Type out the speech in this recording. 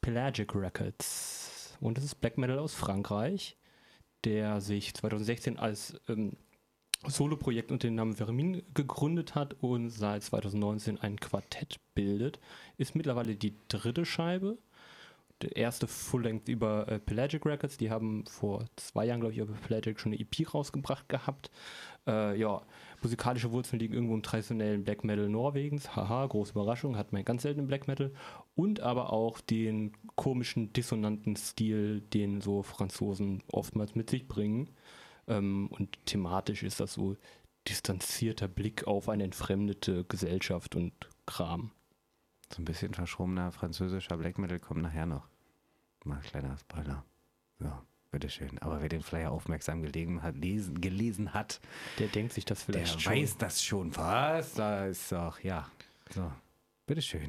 Pelagic Records. Und das ist Black Metal aus Frankreich, der sich 2016 als Solo-Projekt unter dem Namen Vermin gegründet hat und seit 2019 ein Quartett bildet. Ist mittlerweile die dritte Scheibe. Der erste Full-Length über Pelagic Records. Die haben vor 2 Jahren, glaube ich, über Pelagic schon eine EP rausgebracht gehabt. Musikalische Wurzeln liegen irgendwo im traditionellen Black Metal Norwegens. Haha, große Überraschung, hat man ganz selten im Black Metal. Und aber auch den komischen, dissonanten Stil, den so Franzosen oftmals mit sich bringen. Und thematisch ist das so distanzierter Blick auf eine entfremdete Gesellschaft und Kram. So ein bisschen verschrobener französischer Black Metal kommt nachher noch. Mal ein kleiner Spoiler. Ja, bitteschön. Aber wer den Flyer aufmerksam gelesen hat, der denkt sich das vielleicht der schon. weiß das schon. Was? Da ist doch, ja. So, bitteschön.